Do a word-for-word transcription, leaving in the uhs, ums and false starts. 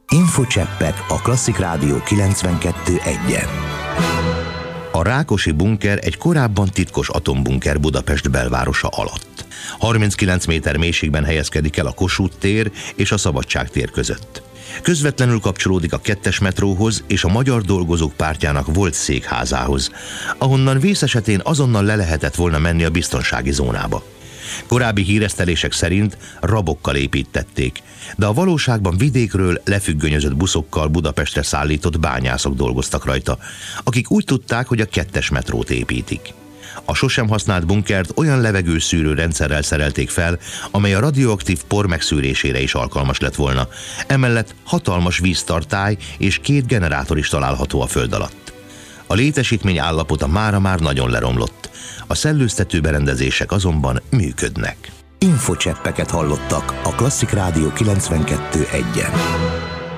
Infocseppek a Klasszik Rádió kilencvenkettő egyen. A Rákosi bunker egy korábban titkos atombunker Budapest belvárosa alatt. harminckilenc méter mélységben helyezkedik el a Kossuth tér és a Szabadság tér között. Közvetlenül kapcsolódik a kettes metróhoz és a Magyar Dolgozók Pártjának volt székházához, ahonnan vész esetén azonnal le lehetett volna menni a biztonsági zónába. Korábbi híresztelések szerint rabokkal építették, de a valóságban vidékről lefüggönyözött buszokkal Budapestre szállított bányászok dolgoztak rajta, akik úgy tudták, hogy a kettes metrót építik. A sosem használt bunkert olyan levegőszűrő rendszerrel szerelték fel, amely a radioaktív por megszűrésére is alkalmas lett volna. Emellett hatalmas víztartály és két generátor is található a föld alatt. A létesítmény állapota mára már nagyon leromlott. A szellőztető berendezések azonban működnek. Infocseppeket hallottak a Klasszik Rádió kilencvenkettő egyen.